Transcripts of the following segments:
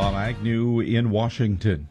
Bob Agnew in Washington.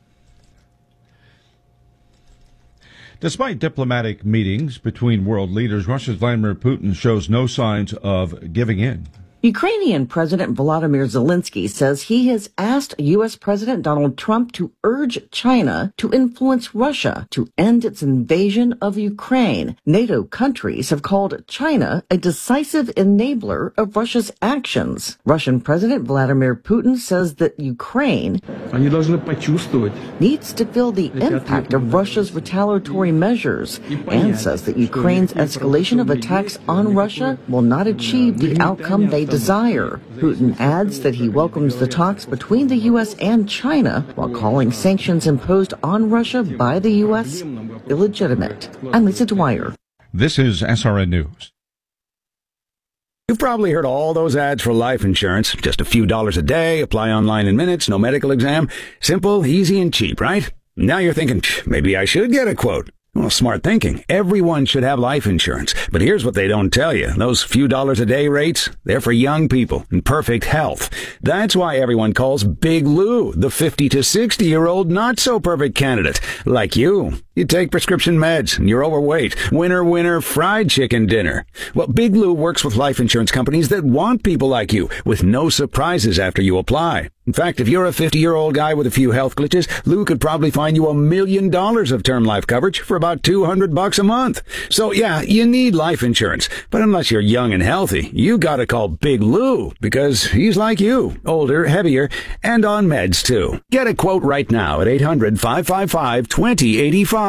Despite diplomatic meetings between world leaders, Russia's Vladimir Putin shows no signs of giving in. Ukrainian President Volodymyr Zelensky says he has asked U.S. President Donald Trump to urge China to influence Russia to end its invasion of Ukraine. NATO countries have called China a decisive enabler of Russia's actions. Russian President Vladimir Putin says that Ukraine needs to feel the impact of Russia's retaliatory measures and says that Ukraine's escalation of attacks on Russia will not achieve the outcome they desire. Putin adds that he welcomes the talks between the U.S. and China while calling sanctions imposed on Russia by the U.S. illegitimate. I'm Lisa Dwyer. This is SRN News. You've probably heard all those ads for life insurance. Just a few dollars a day, apply online in minutes, no medical exam. Simple, easy, and cheap, right? Now you're thinking, maybe I should get a quote. Well, smart thinking. Everyone should have life insurance. But here's what they don't tell you. Those few dollars a day rates, they're for young people in perfect health. That's why everyone calls Big Lou the 50 to 60-year-old not-so-perfect candidate. Like you. You take prescription meds and you're overweight. Winner, winner, fried chicken dinner. Well, Big Lou works with life insurance companies that want people like you with no surprises after you apply. In fact, if you're a 50-year-old guy with a few health glitches, Lou could probably find you $1 million of term life coverage for about $200 a month. So yeah, you need life insurance. But unless you're young and healthy, you gotta call Big Lou because he's like you, older, heavier, and on meds too. Get a quote right now at 800-555-2085.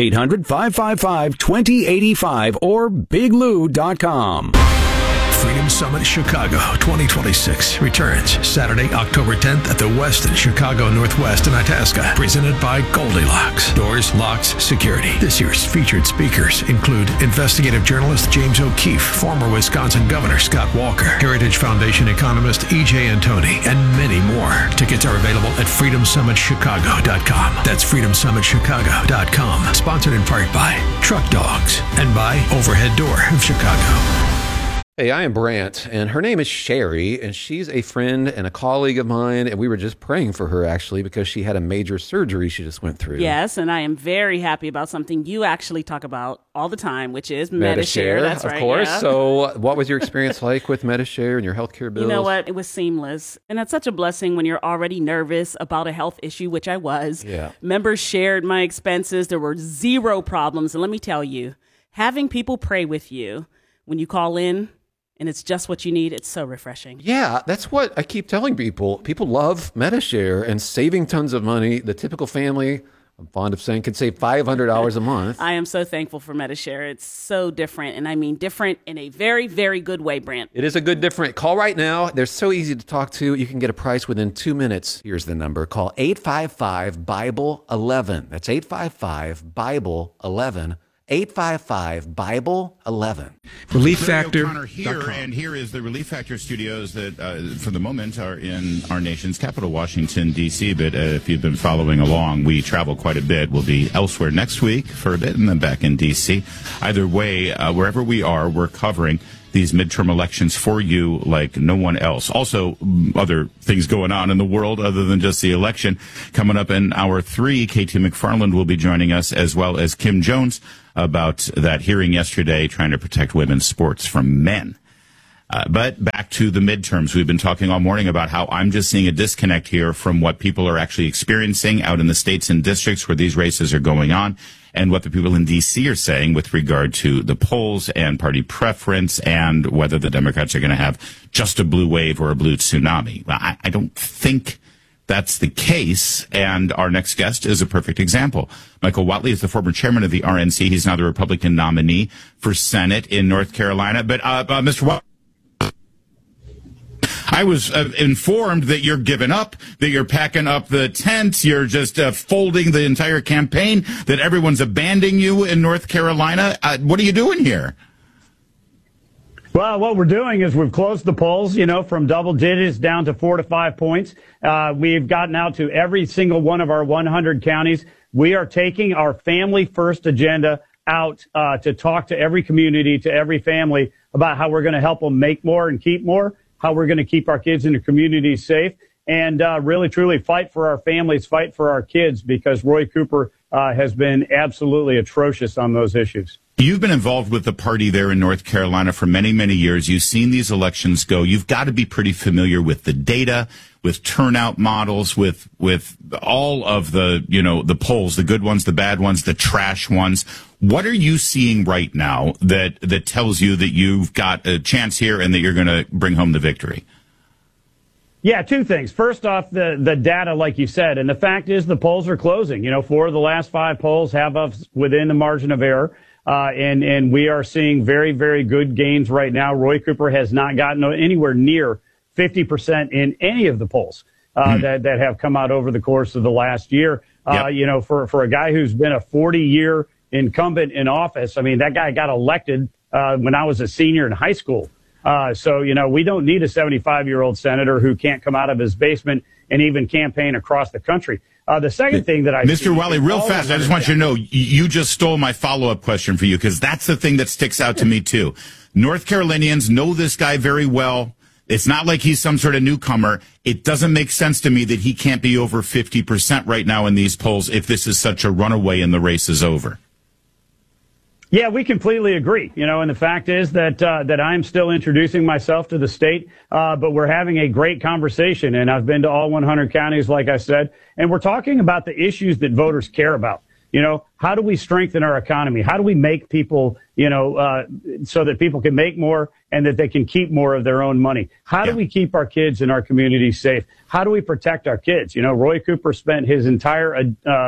800-555-2085 or biglou.com. Freedom Summit Chicago 2026 returns Saturday, October 10th at the Westin Chicago Northwest in Itasca, presented by Goldilocks. Doors, locks, security. This year's featured speakers include investigative journalist James O'Keefe, former Wisconsin Governor Scott Walker, Heritage Foundation economist E.J. Antoni, and many more. Tickets are available at freedomsummitchicago.com. That's freedomsummitchicago.com. Sponsored in part by Truck Dogs and by Overhead Door of Chicago. Hey, I am Brant, and her name is Sherry, and she's a friend and a colleague of mine, and we were just praying for her, actually, because she had a major surgery she just went through. Yes, and I am very happy about something you actually talk about all the time, which is Medi-Share. That's right. Of course. Yeah. So what was your experience like with Medi-Share and your healthcare bills? You know what? It was seamless, and that's such a blessing when you're already nervous about a health issue, which I was. Yeah. Members shared my expenses. There were zero problems, and let me tell you, having people pray with you when you call in, and it's just what you need. It's so refreshing. Yeah, that's what I keep telling people. People love Medi-Share and saving tons of money. The typical family, I'm fond of saying, can save $500 a month. I am so thankful for Medi-Share. It's so different, and I mean different in a very, very good way, Brant. It is a good different. Call right now. They're so easy to talk to. You can get a price within 2 minutes. Here's the number. Call 855-BIBLE-11. That's 855-BIBLE-11. 855-BIBLE-11. Relief Factor here, and here is the Relief Factor studios that, for the moment, are in our nation's capital, Washington, D.C. But if you've been following along, we travel quite a bit. We'll be elsewhere next week for a bit and then back in D.C. Either way, wherever we are, we're covering these midterm elections for you like no one else. Also, other things going on in the world other than just the election. Coming up in hour 3, K.T. McFarland will be joining us, as well as Kim Jones, about that hearing yesterday trying to protect women's sports from men. But back to the midterms. We've been talking all morning about how I'm just seeing a disconnect here from what people are actually experiencing out in the states and districts where these races are going on, and what the people in D.C. are saying with regard to the polls and party preference and whether the Democrats are going to have just a blue wave or a blue tsunami. I don't think that's the case, and our next guest is a perfect example. Michael Whatley is the former chairman of the RNC. He's now the Republican nominee for Senate in North Carolina. But Mr. Whatley, I was informed that you're giving up, that you're packing up the tent, you're just folding the entire campaign, that everyone's abandoning you in North Carolina. What are you doing here? Well, what we're doing is we've closed the polls, from double digits down to 4 to 5 points. We've gotten out to every single one of our 100 counties. We are taking our family first agenda out to talk to every community, to every family about how we're going to help them make more and keep more, how we're going to keep our kids in the community safe. and really, truly fight for our families, fight for our kids, because Roy Cooper has been absolutely atrocious on those issues. You've been involved with the party there in North Carolina for many, many years. You've seen these elections go. You've got to be pretty familiar with the data, with turnout models, with all of the, the polls, the good ones, the bad ones, the trash ones. What are you seeing right now that tells you that you've got a chance here and that you're going to bring home the victory? Yeah, two things. First off, the data, like you said, and the fact is the polls are closing. 4 of the last 5 polls have us within the margin of error. And we are seeing very, very good gains right now. Roy Cooper has not gotten anywhere near 50% in any of the polls that have come out over the course of the last year. Yep. For a guy who's been a 40-year incumbent in office, I mean, that guy got elected when I was a senior in high school. So we don't need a 75-year-old senator who can't come out of his basement and even campaign across the country. The second thing that Mr. Wiley, real fast, I just want you to know, you just stole my follow-up question for you, because that's the thing that sticks out to me, too. North Carolinians know this guy very well. It's not like he's some sort of newcomer. It doesn't make sense to me that he can't be over 50% right now in these polls if this is such a runaway and the race is over. Yeah, we completely agree. And the fact is that I'm still introducing myself to the state, but we're having a great conversation. And I've been to all 100 counties, like I said, and we're talking about the issues that voters care about. How do we strengthen our economy? How do we make people, so that people can make more and that they can keep more of their own money? How do we keep our kids and our communities safe? How do we protect our kids? Roy Cooper spent his entire,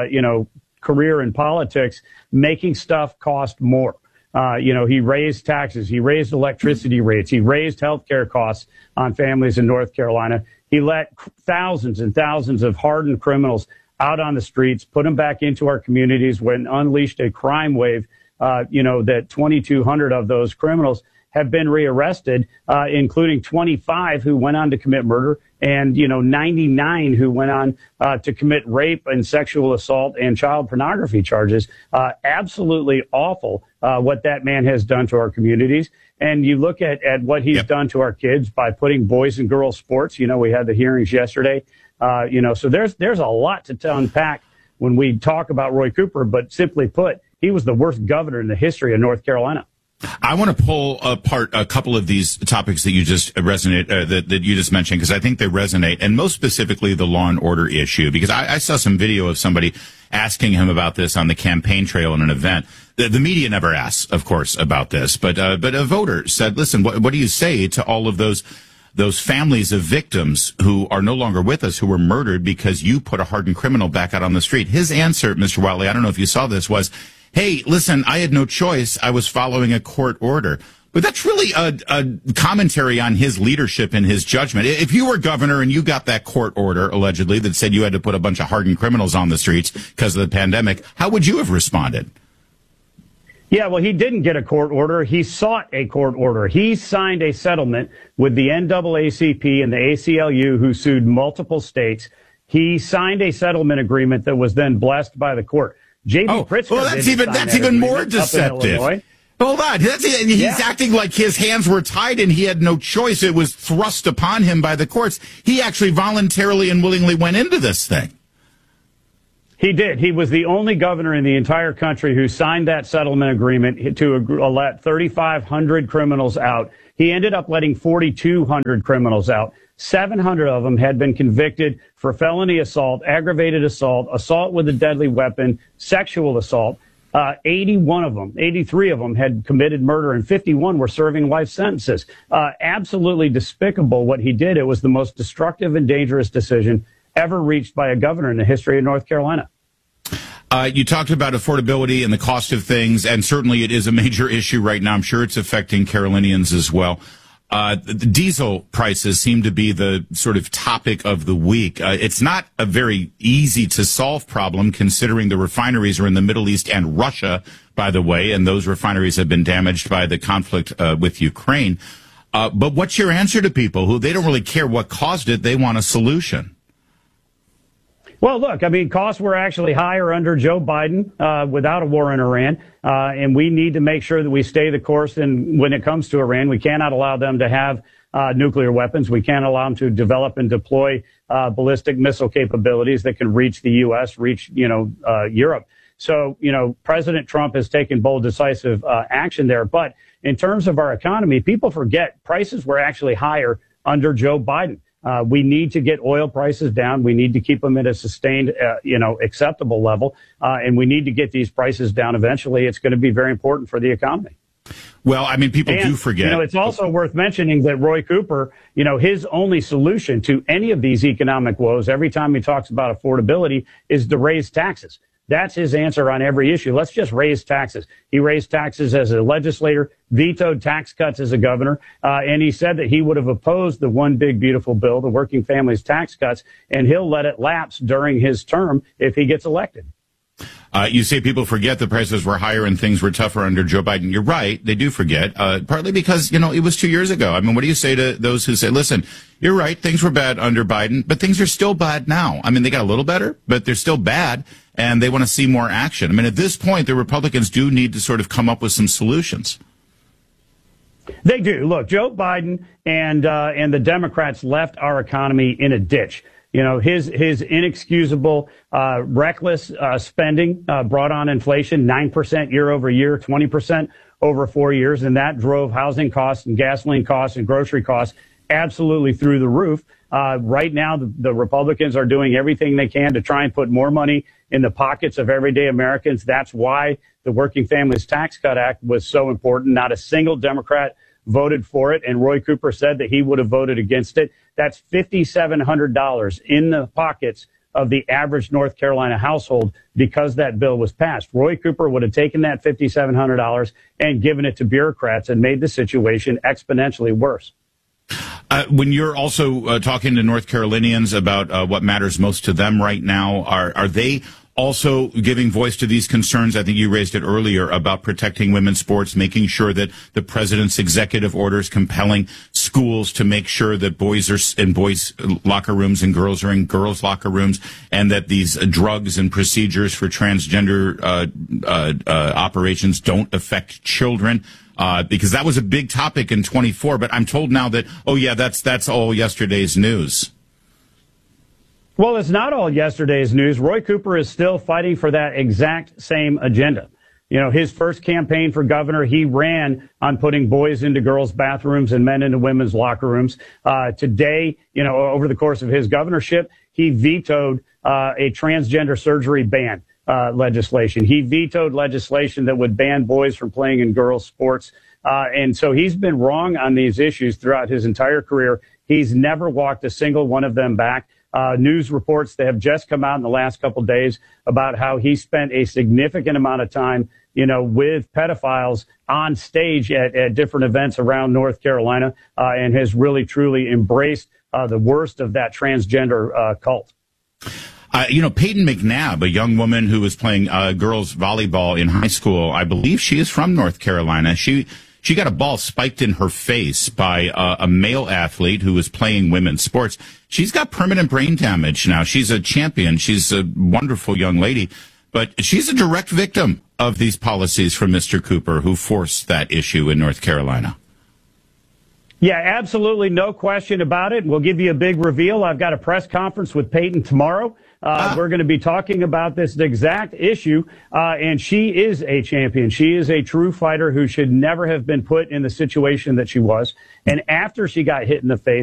career in politics making stuff cost more. He raised taxes, he raised electricity rates, he raised healthcare costs on families in North Carolina. He let thousands and thousands of hardened criminals out on the streets, put them back into our communities, when unleashed a crime wave, that 2,200 of those criminals have been rearrested, including 25 who went on to commit murder, and 99 who went on to commit rape and sexual assault and child pornography charges. Absolutely awful what that man has done to our communities. And you look at what he's done to our kids by putting boys and girls sports. We had the hearings yesterday. So there's a lot to unpack when we talk about Roy Cooper. But simply put, he was the worst governor in the history of North Carolina. I want to pull apart a couple of these topics that you just that you just mentioned, because I think they resonate, and most specifically the law and order issue, because I saw some video of somebody asking him about this on the campaign trail in an event. The media never asks, of course, about this, but a voter said, listen, what do you say to all of those families of victims who are no longer with us, who were murdered because you put a hardened criminal back out on the street? His answer, Mr. Wiley, I don't know if you saw this, was, hey, listen, I had no choice. I was following a court order. But that's really a commentary on his leadership and his judgment. If you were governor and you got that court order, allegedly, that said you had to put a bunch of hardened criminals on the streets because of the pandemic, how would you have responded? Yeah, well, he didn't get a court order. He sought a court order. He signed a settlement with the NAACP and the ACLU, who sued multiple states. He signed a settlement agreement that was then blessed by the court. J.B. Pritzker. Well, that's even more deceptive. Hold on. He's acting like his hands were tied and he had no choice. It was thrust upon him by the courts. He actually voluntarily and willingly went into this thing. He did. He was the only governor in the entire country who signed that settlement agreement to let 3,500 criminals out. He ended up letting 4,200 criminals out. 700 of them had been convicted for felony assault, aggravated assault, assault with a deadly weapon, sexual assault. 83 of them had committed murder, and 51 were serving life sentences. Absolutely despicable what he did. It was the most destructive and dangerous decision ever reached by a governor in the history of North Carolina. You talked about affordability and the cost of things, and certainly it is a major issue right now. I'm sure it's affecting Carolinians as well. The diesel prices seem to be the sort of topic of the week. It's not a very easy to solve problem, considering the refineries are in the Middle East and Russia, by the way, and those refineries have been damaged by the conflict with Ukraine. But what's your answer to people who they don't really care what caused it? They want a solution. Well, look, I mean, costs were actually higher under Joe Biden without a war in Iran, and we need to make sure that we stay the course. And when it comes to Iran, we cannot allow them to have nuclear weapons. We can't allow them to develop and deploy ballistic missile capabilities that can reach the U.S., reach, Europe. So, President Trump has taken bold, decisive action there. But in terms of our economy, people forget prices were actually higher under Joe Biden. We need to get oil prices down. We need to keep them at a sustained, acceptable level. And we need to get these prices down eventually. It's going to be very important for the economy. Well, I mean, people do forget. It's also worth mentioning that Roy Cooper, his only solution to any of these economic woes, every time he talks about affordability, is to raise taxes. That's his answer on every issue. Let's just raise taxes. He raised taxes as a legislator, vetoed tax cuts as a governor, and he said that he would have opposed the one big beautiful bill, the working families tax cuts, and he'll let it lapse during his term if he gets elected. You say people forget the prices were higher and things were tougher under Joe Biden. You're right. They do forget, partly because, it was 2 years ago. I mean, what do you say to those who say, listen, you're right, things were bad under Biden, but things are still bad now. I mean, they got a little better, but they're still bad, and they want to see more action. I mean, at this point, the Republicans do need to sort of come up with some solutions. They do. Look, Joe Biden and the Democrats left our economy in a ditch. His inexcusable, reckless spending brought on inflation, 9% year over year, 20% over 4 years. And that drove housing costs and gasoline costs and grocery costs absolutely through the roof. Right now, the Republicans are doing everything they can to try and put more money in the pockets of everyday Americans. That's why the Working Families Tax Cut Act was so important. Not a single Democrat voted for it, and Roy Cooper said that he would have voted against it. That's $5,700 in the pockets of the average North Carolina household because that bill was passed. Roy Cooper would have taken that $5,700 and given it to bureaucrats and made the situation exponentially worse. When you're also talking to North Carolinians about what matters most to them right now, are they also giving voice to these concerns? I think you raised it earlier about protecting women's sports, making sure that the president's executive orders compelling schools to make sure that boys are in boys' locker rooms and girls are in girls' locker rooms, and that these drugs and procedures for transgender operations don't affect children. Because that was a big topic in 24, but I'm told now that, that's all yesterday's news. Well, it's not all yesterday's news. Roy Cooper is still fighting for that exact same agenda. His first campaign for governor, he ran on putting boys into girls' bathrooms and men into women's locker rooms. Today, over the course of his governorship, he vetoed a transgender surgery ban legislation. He vetoed legislation that would ban boys from playing in girls' sports. And so he's been wrong on these issues throughout his entire career. He's never walked a single one of them back. News reports that have just come out in the last couple of days about how he spent a significant amount of time, with pedophiles on stage at different events around North Carolina, and has really, truly embraced the worst of that transgender cult. Peyton McNabb, a young woman who was playing girls volleyball in high school, I believe she is from North Carolina. She got a ball spiked in her face by a male athlete who was playing women's sports. She's got permanent brain damage now. She's a champion. She's a wonderful young lady, but she's a direct victim of these policies from Mr. Cooper, who forced that issue in North Carolina. Yeah, absolutely. No question about it. We'll give you a big reveal. I've got a press conference with Peyton tomorrow. We're going to be talking about this exact issue, and she is a champion. She is a true fighter who should never have been put in the situation that she was. And after she got hit in the face,